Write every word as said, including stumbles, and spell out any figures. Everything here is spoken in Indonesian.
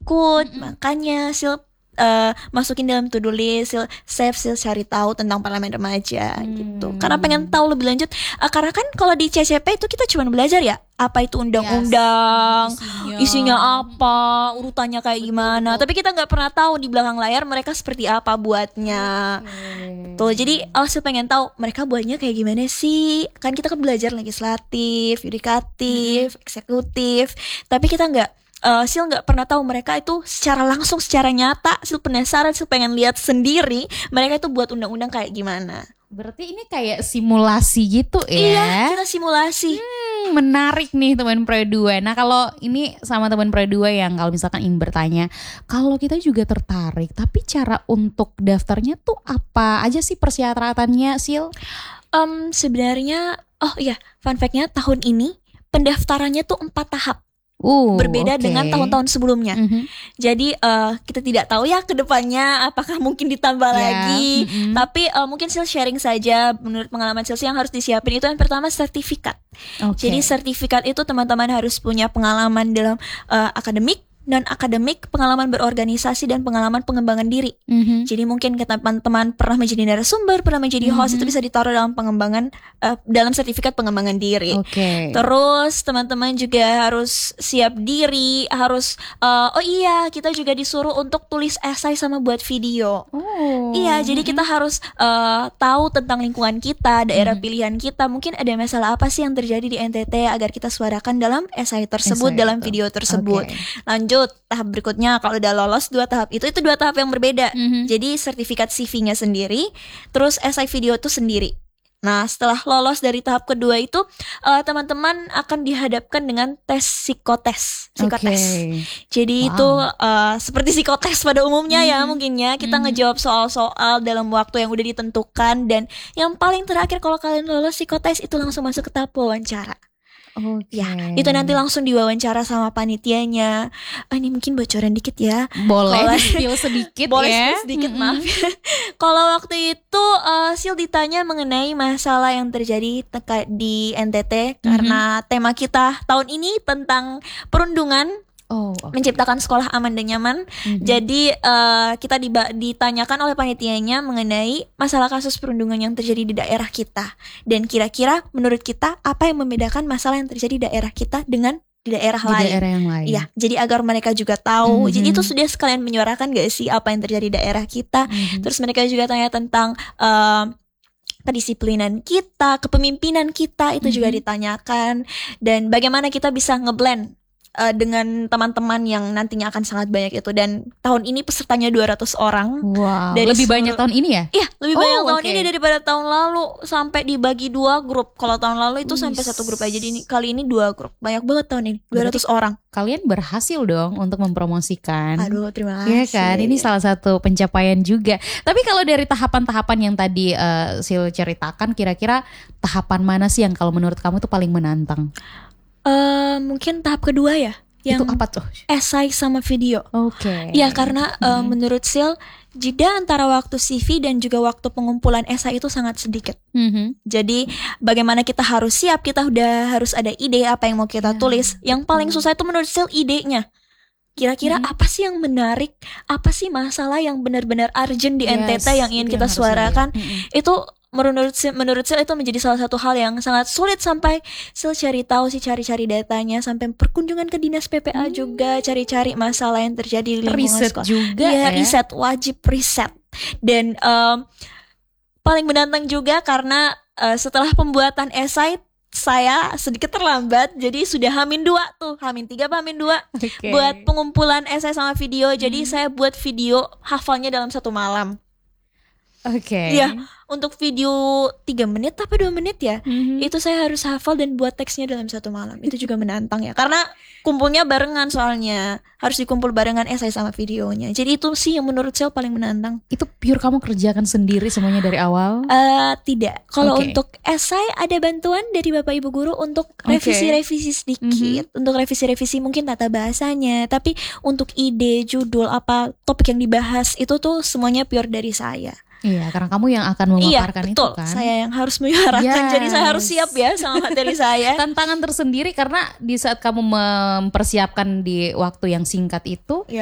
ikut. Mm-mm. Makanya Sil uh, masukin dalam to do list, Sil save, Sil cari tahu tentang parlemen remaja Hmm. gitu. Karena pengen tahu lebih lanjut. Uh, karena kan kalau di C C P itu kita cuma belajar ya apa itu undang-undang, Isinya. isinya apa, urutannya kayak Betul, gimana. betul. Tapi kita nggak pernah tahu di belakang layar mereka seperti apa buatnya. Oke. Tuh, jadi Sil pengen tahu mereka buatnya kayak gimana sih. Kan kita kan belajar legislatif, yudikatif, eksekutif. Tapi kita nggak uh, Sil nggak pernah tahu mereka itu secara langsung, secara nyata. Sil penasaran, Sil pengen lihat sendiri mereka itu buat undang-undang kayak gimana. Berarti ini kayak simulasi gitu ya? Iya, kita simulasi. Hmm, menarik nih teman Pro dua. Nah kalau ini sama teman Pro dua yang kalau misalkan ingin bertanya, kalau kita juga tertarik, tapi cara untuk daftarnya tuh apa aja sih persyaratannya, Sil? Um, sebenarnya, oh iya, fun fact-nya tahun ini pendaftarannya tuh empat tahap. Uh, Berbeda okay. dengan tahun-tahun sebelumnya. Mm-hmm. Jadi uh, kita tidak tahu ya ke depannya apakah mungkin ditambah Yeah. lagi. Mm-hmm. Tapi uh, mungkin Sil sharing saja menurut pengalaman Sil yang harus disiapin itu yang pertama sertifikat. Okay. Jadi sertifikat itu teman-teman harus punya pengalaman dalam uh, akademik, non-akademik, pengalaman berorganisasi, dan pengalaman pengembangan diri. Mm-hmm. Jadi mungkin ke teman-teman pernah menjadi narasumber, pernah menjadi host, Mm-hmm. itu bisa ditaruh dalam pengembangan uh, dalam sertifikat pengembangan diri. Okay. Terus teman-teman juga harus siap diri, harus uh, oh iya kita juga disuruh untuk tulis esai sama buat video. Oh. Iya, jadi kita harus uh, tahu tentang lingkungan kita, daerah Mm-hmm. pilihan kita. Mungkin ada masalah apa sih yang terjadi di N T T agar kita suarakan dalam esai tersebut, Esai dalam itu. video tersebut. Okay. Lanjut, tahap berikutnya kalau udah lolos dua tahap itu, itu dua tahap yang berbeda. Mm-hmm. Jadi sertifikat C V-nya sendiri, terus esai video itu sendiri. Nah, setelah lolos dari tahap kedua itu, uh, teman-teman akan dihadapkan dengan tes psikotes. Psikotes. Okay. Jadi Wow. itu uh, seperti psikotes pada umumnya ya, Mhm. mungkinnya kita Mhm. ngejawab soal-soal dalam waktu yang udah ditentukan, dan yang paling terakhir kalau kalian lolos psikotes itu langsung masuk ke tahap wawancara. Okay. Ya, itu nanti langsung diwawancara sama panitianya. Ah, ini mungkin bocoran dikit ya. boleh Kalau- spill sedikit Boleh ya. spill sedikit, Mm-mm. maaf. Kalau waktu itu uh, Sil ditanya mengenai masalah yang terjadi teka- di N T T karena tema kita tahun ini tentang perundungan, Oh, okay. menciptakan sekolah aman dan nyaman. Mhm. Jadi uh, kita diba- ditanyakan oleh panitianya mengenai masalah kasus perundungan yang terjadi di daerah kita. Dan kira-kira menurut kita apa yang membedakan masalah yang terjadi di daerah kita dengan di daerah di lain. daerah yang lain. Iya, jadi agar mereka juga tahu. Mhm. Jadi itu sudah sekalian menyuarakan gak sih apa yang terjadi di daerah kita. Mhm. Terus mereka juga tanya tentang uh, kedisiplinan kita, kepemimpinan kita, itu juga Mhm. ditanyakan. Dan bagaimana kita bisa ngeblend uh, dengan teman-teman yang nantinya akan sangat banyak itu. Dan tahun ini pesertanya dua ratus orang. Wow. Dari Lebih seluruh- banyak tahun ini ya? Iya, lebih Oh, banyak tahun oke. ini daripada tahun lalu. Sampai dibagi dua grup. Kalau tahun lalu itu sampai Wis. satu grup aja. Jadi ini, kali ini dua grup. Banyak banget tahun ini, dua ratus orang. Kalian berhasil dong untuk mempromosikan. Aduh, terima kasih. Iya kan, ini salah satu pencapaian juga. Tapi kalau dari tahapan-tahapan yang tadi uh, Sil ceritakan, kira-kira tahapan mana sih yang kalau menurut kamu tuh paling menantang? Eh, mungkin tahap kedua ya, yang Itu apa tuh? esai sama video. Oke. Ya, karena eh, Mhm. menurut Sil, jeda antara waktu C V dan juga waktu pengumpulan esai itu sangat sedikit. Mhm. Jadi bagaimana kita harus siap, kita udah harus ada ide apa yang mau kita Ya, tulis. Yang paling susah itu menurut Sil idenya. Kira-kira Mhm. apa sih yang menarik? Apa sih masalah yang benar-benar urgent di N T T Yes, yang ingin itu kita yang harus suarakan? dilihat. Mhm. Itu menurut Sil, menurut Sil itu menjadi salah satu hal yang sangat sulit, sampai Sil cari tahu sih, cari-cari datanya, sampai perkunjungan ke dinas P P A juga, cari-cari masalah yang terjadi di lingkungan Riset sekolah. juga Iya, ya. riset, wajib riset. Dan em, paling menantang juga karena eh, setelah pembuatan esai saya sedikit terlambat, jadi sudah hamin dua tuh, hamin tiga apa hamin dua Oke. buat pengumpulan esai sama video. Jadi Hmm. saya buat video hafalnya dalam satu malam. Oke. Iya. Untuk video tiga menit apa dua menit ya, Mhm. itu saya harus hafal dan buat teksnya dalam satu malam. Itu juga menantang ya, karena kumpulnya barengan, soalnya harus dikumpul barengan esai sama videonya. Jadi itu sih yang menurut saya paling menantang. Itu pure kamu kerjakan sendiri semuanya dari awal? Eh tidak. Kalau Oke. untuk esai ada bantuan dari Bapak Ibu guru untuk revisi-revisi sedikit, untuk revisi-revisi mungkin tata bahasanya. Tapi untuk ide, judul, apa topik yang dibahas itu tuh semuanya pure dari saya. Iya, karena kamu yang akan Iya, memaparkan betul. itu kan. Saya yang harus menyuarakan. Yes. Jadi saya harus siap ya sama materi saya. Tantangan tersendiri karena di saat kamu mempersiapkan di waktu yang singkat itu,